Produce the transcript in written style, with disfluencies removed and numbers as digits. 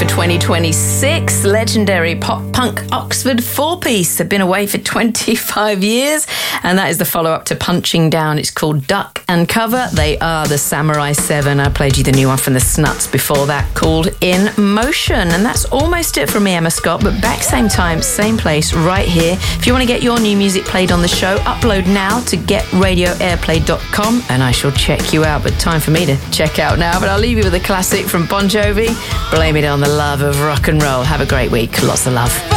for 2026. Legendary pop-punk Oxford four-piece. They've been away for 25 years, and that is the follow-up to Punching Down. It's called Duck and Cover. They are the Samurai 7. I played you the new one from the Snuts before that, called In Motion. And that's almost it from me, Emma Scott, but back same time, same place, right here. If you want to get your new music played on the show, upload now to getradioairplay.com, and I shall check you out. But time for me to check out now, but I'll leave you with a classic from Bon Jovi. Blame it on the love of rock and roll. Have a great week. Lots of love.